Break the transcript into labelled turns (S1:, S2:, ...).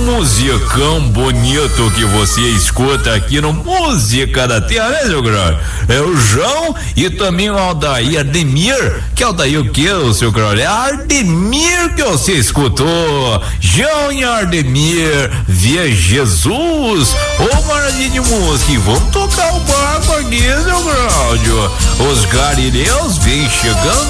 S1: musicão bonito que você escuta aqui no Música da Terra, né, seu Grande? É o João e também o Aldair Ardemir, que Aldair o que, o seu Grande? É Ardemir que você escutou. João e Ardemir, via Jesus. Ô, maravilha de música, e vamos tocar o barco aqui, seu Grande. Os galileus vêm chegando